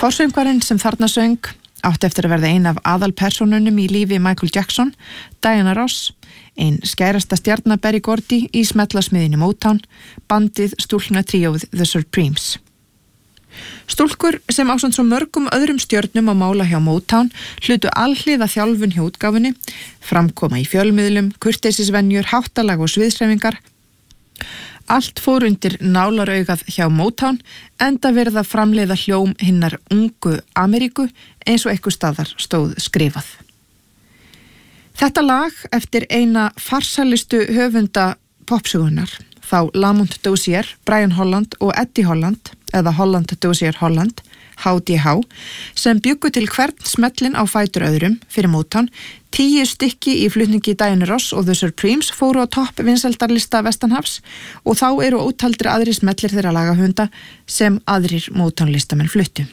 Forsöngvarinn sem þarna söng átti eftir að verða ein af aðalpersónunum í lífi Michael Jackson, Diana Ross, ein skærasta stjarna Berry Gordy í smellasmiðinni Motown, bandið stúlkna tríóið The Supremes. Stúlkur sem ásamt svo mörgum öðrum stjörnum á mála hjá Motown hlutu alhliða þjálfun hjá útgáfunni, framkoma í fjölmiðlum, kurteisisvenjur, háttalag og sviðshreyfingar. Allt fór undir nálaraugað hjá Motown, enda verið að framleiða hljóm hinnar ungu Ameríku eins og einhver staðar stóð skrifað. Þetta lag eftir eina farsælustu höfunda popsögunar, þá Lamont Dozier, Brian Holland og Eddie Holland, eða Holland Dozier Holland, HDH, sem bjuggu til hvern smellin á fætur öðrum fyrir Motown. 10 stykki í flutningi Diana Ross og The Supremes fóru á topp vinsældarlista vestanhafs og þá eru ótaldri aðrir smellir þeirra lagahöfunda sem aðrir Motown listamenn fluttu.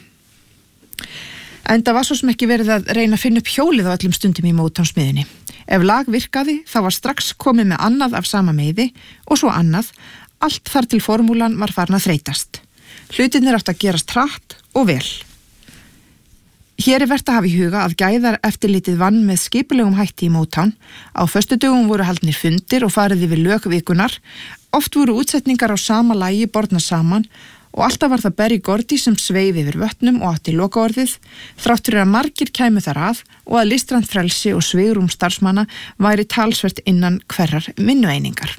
Enda var svo sem ekki verið að reyna að finna upp hjólið á öllum stundum í Motown smiðinni. Ef lag virkaði, þá var strax komið með annað af sama meiði og svo annað, allt þar til formúlan var farin að þreytast. Hlutirnir átt að gerast hratt og vel. Hér er vert að hafa í huga að gæðar eftirlitið vann með skipulegum hætti í Motown. Á föstudögum voru haldnir fundir og farið yfir lög vikunar. Oft voru útsetningar á sama lagi bornar saman og alltaf var það Berry Gordy sem sveif yfir vötnum og átti lokaorðið, þrátt fyrir að margir kæmu þar að og að listrænt frelsi og svigrúm starfsmanna væri talsvert innan hverrar vinnueiningar.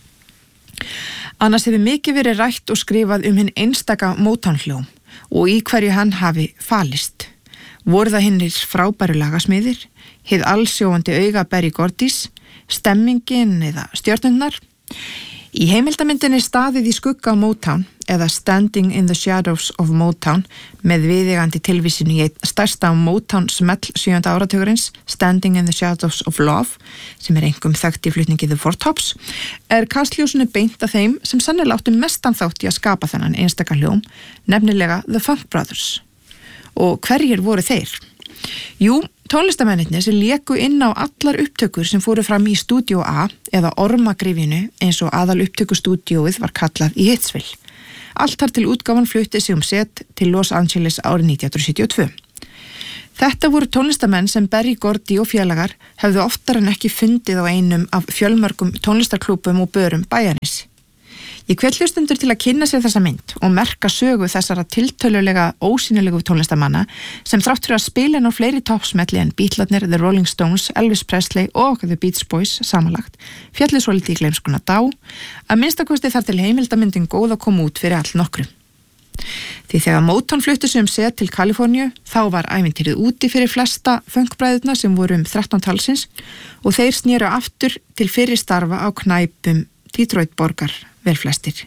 Annars hefur mikið verið rætt og skrifað hinn einstaka Motown hljóm og í hverju hann hafi falist. Voru það hinnir frábæru lagasmiðir, hið allsjóandi auga Berry Gordys, stemmingin eða stjörnurnar? Í heimildamyndinni Staðið í skugga á Motown eða Standing in the Shadows of Motown með viðeigandi tilvísinu í einn stærsta Motown smell 7. áratugurins, Standing in the Shadows of Love, sem einkum þekkt í flutningi The Four Tops, kastljósinu beint að þeim sem sennilega áttu mestan þátt í að skapa þennan einstaka hljóm, nefnilega The Funk Brothers. Og hverjir voru þeir? Jú, tónlistamennirnir sem léku inn á allar upptökur sem fóru fram í Stúdíó A eða Ormagrifinu eins og aðal upptökustúdíóið var kallað í Hitsville. Allt þar til útgáfan flutti sig set til Los Angeles árið 1972. Þetta voru tónlistamenn sem Berry Gordy og félagar hefðu oftar en ekki fundið á einum af fjölmörgum tónlistarklúbum og börum bæjarins. Ég hvet hlustendur til að kynna sér þessa mynd og merka sögu þessara tiltölulega ósýnilegu tónlistamanna sem þrátt fyrir að spila inn á fleiri toppsmelli en Beatlarnir, The Rolling Stones, Elvis Presley og The Beach Boys samanlagt, fjallið svolítið í gleymskuna dá, að minnstakosti þar til heimildamyndin góð að koma út fyrir all nokkru. Því þegar Motown flutti sig set til Kaliforníu, þá var ævintýrið úti fyrir flesta funkbræðurna sem voru 13 talsins og þeir snéru aftur til fyrri starfa á knæpum Detroit borgar vel flestir.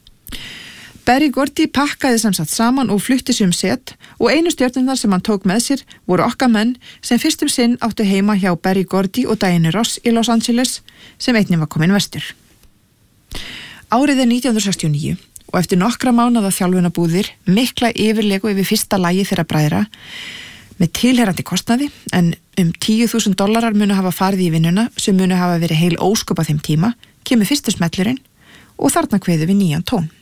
Berry Gordy pakkaði sem sagt saman og flutti sig set og einu stjörnurnar sem hann tók með sér voru okkar menn sem fyrstum sinn áttu heima hjá Berry Gordy og Diana Ross í Los Angeles sem einnig var komin vestur. Árið er 1969 og eftir nokkra mánaða þjálfunarbúðir, mikla yfirlegu yfir fyrsta lagi þeirra bræðra með tilherrandi kostnaði en $10,000 munu hafa farið í vinnuna sem munu hafa verið heil ósköp á þeim tíma, kemur fyrstu smellurinn og þarna kveður við nýjan tón.